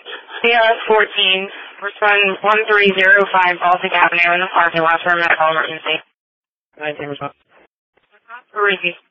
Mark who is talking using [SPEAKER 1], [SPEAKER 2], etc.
[SPEAKER 1] CRS 14, respond 1305 Baltic Avenue in the parking lot for a medical emergency.
[SPEAKER 2] 19 response.
[SPEAKER 1] Repeat.